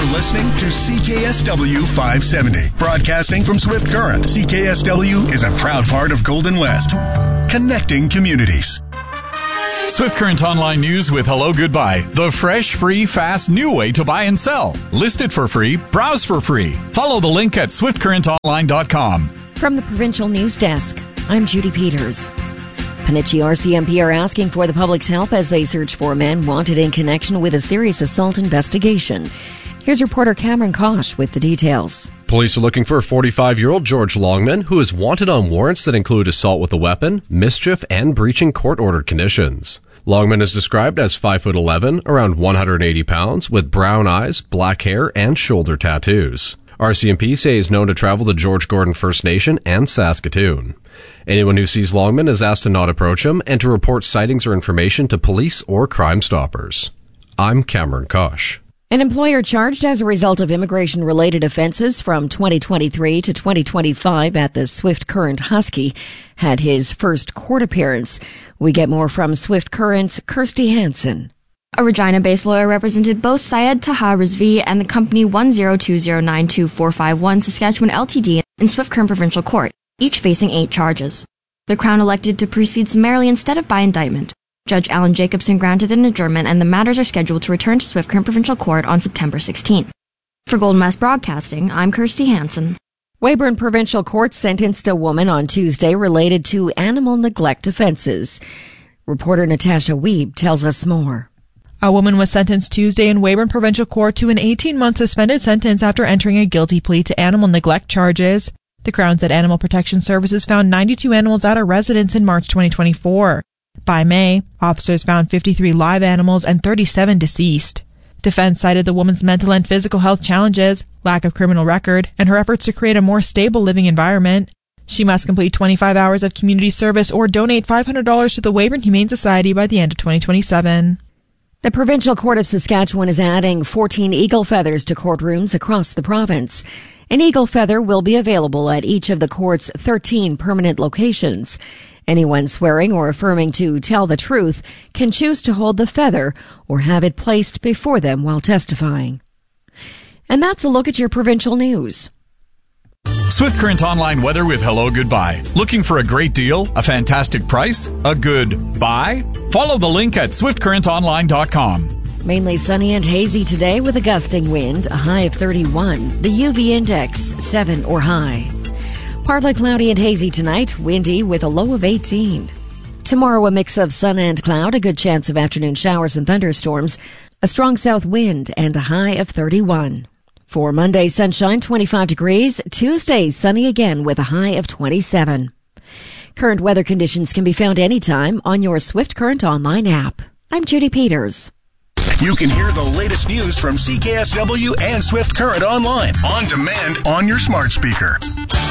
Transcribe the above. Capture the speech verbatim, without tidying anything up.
You're listening to C K S W five seventy, broadcasting from Swift Current. C K S W is a proud part of Golden West, connecting communities. Swift Current Online News with Hello Goodbye, the fresh, free, fast, new way to buy and sell. List it for free, browse for free. Follow the link at swift current online dot com. From the Provincial News Desk, I'm Judy Peters. Peniche R C M P are asking for the public's help as they search for men wanted in connection with a serious assault investigation. Here's reporter Cameron Kosh with the details. Police are looking for forty-five-year-old George Longman, who is wanted on warrants that include assault with a weapon, mischief, and breaching court-ordered conditions. Longman is described as five foot eleven, around one hundred eighty pounds, with brown eyes, black hair, and shoulder tattoos. R C M P say he's known to travel to George Gordon First Nation and Saskatoon. Anyone who sees Longman is asked to not approach him and to report sightings or information to police or Crime Stoppers. I'm Cameron Kosh. An employer charged as a result of immigration-related offenses from twenty twenty-three to twenty twenty-five at the Swift Current Husky had his first court appearance. We get more from Swift Current's Kirsty Hansen. A Regina-based lawyer represented both Syed Taha Rizvi and the company one zero two zero nine two four five one Saskatchewan Ltd in Swift Current Provincial Court, each facing eight charges. The Crown elected to proceed summarily instead of by indictment. Judge Alan Jacobson granted an adjournment, and the matters are scheduled to return to Swift Current Provincial Court on September sixteenth. For Golden West Broadcasting, I'm Kirsty Hansen. Weyburn Provincial Court sentenced a woman on Tuesday related to animal neglect offenses. Reporter Natasha Weeb tells us more. A woman was sentenced Tuesday in Weyburn Provincial Court to an eighteen-month suspended sentence after entering a guilty plea to animal neglect charges. The Crown said Animal Protection Services found ninety-two animals at a residence in March twenty twenty-four. By May, officers found fifty-three live animals and thirty-seven deceased. Defense cited the woman's mental and physical health challenges, lack of criminal record, and her efforts to create a more stable living environment. She must complete twenty-five hours of community service or donate five hundred dollars to the Weyburn Humane Society by the end of twenty twenty-seven. The Provincial Court of Saskatchewan is adding fourteen eagle feathers to courtrooms across the province. An eagle feather will be available at each of the court's thirteen permanent locations. Anyone swearing or affirming to tell the truth can choose to hold the feather or have it placed before them while testifying. And that's a look at your provincial news. Swift Current Online weather with Hello Goodbye. Looking for a great deal? A fantastic price? A good buy? Follow the link at swift current online dot com. Mainly sunny and hazy today with a gusting wind, a high of thirty-one. The U V index, seven or high. Partly cloudy and hazy tonight, windy with a low of eighteen. Tomorrow, a mix of sun and cloud, a good chance of afternoon showers and thunderstorms, a strong south wind, and a high of thirty-one. For Monday, sunshine, twenty-five degrees. Tuesday, sunny again with a high of twenty-seven. Current weather conditions can be found anytime on your Swift Current Online app. I'm Judy Peters. You can hear the latest news from C K S W and Swift Current Online on demand on your smart speaker.